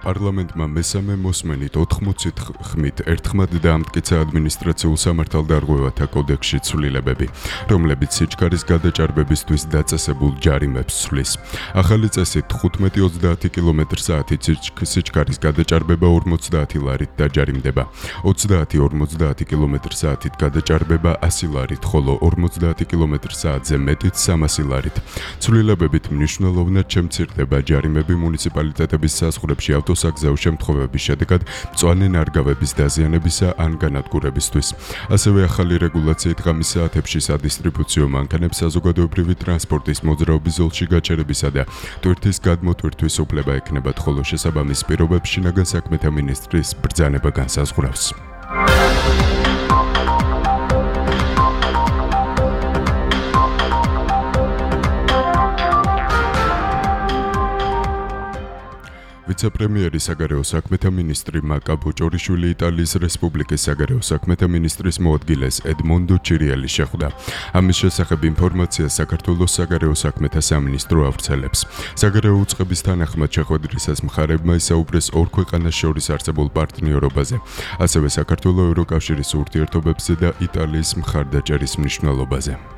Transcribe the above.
პარლამენტმა მესამე მოსმენით 80 ხმით ერთხმად დაამტკიცა ადმინისტრაციულ სამართალდარღვევათა კოდექსში ცვლილებები, რომლებიც სიჩქარის გადაჭარბებისთვის დაწესებულ ჯარიმებს ცვლის. ახალი წესით 15-30 კმ/სთ სიჩქარის გადაჭარბება 50 ლარით დაჯარიმდება, 30-50 კმ/სთ გადაჭარბება 100 ლარით, ხოლო 50 კმ/სთ-ზე მეტით 300 ლარით. ცვლილებებით მნიშვნელოვნად შემცირდება ჯარიმები მუნიციპალიტეტების საზღვრებში ავტოსაგზაო შემთხვევების შედეგად მწვანე ნარგავების დაზიანებისა ან განადგურებისთვის. ასევე ახალი რეგულაციით ღამის საათებში სადისტრიბუციო მანქანებს საზოგადოებრივი ტრანსპორტის მოძრაობის ზოლში გაჩერებისა და ტვირთის გადმოტვირთვის უფლება ექნებათ, ხოლო შესაბამის პირობებში შინაგან საქმეთა მინისტრის ბრძანება განსაზღვრავს. ვიცე-პრემიერი საგარეო საქმეთა მინისტრი მაკა ბოჭორიშვილი იტალიის რესპუბლიკის საგარეო საქმეთა მინისტრის მოადგილეს ედმონდო ჩირიელის შეხვდა. ამის შესახებ ინფორმაციას საქართველოს საგარეო საქმეთა სამინისტრო ავრცელებს. საგარეო უწყების თანახმად შეხვედრისას მხარებმა ისაუბრეს ორ ქვეყანას შორის არსებულ პარტნიორობაზე, ასევე საქართველოს ევროკავშირის ურთიერთობებზე და იტალიის მხარდაჭერის მნიშვნელობაზე.